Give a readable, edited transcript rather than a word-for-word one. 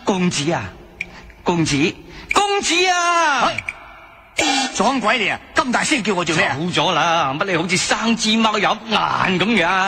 公子啊，公子啊！ 撞鬼你啊！咁大聲叫我做咩啊？ 走咗啦，乜你好似生支貓有眼咁樣？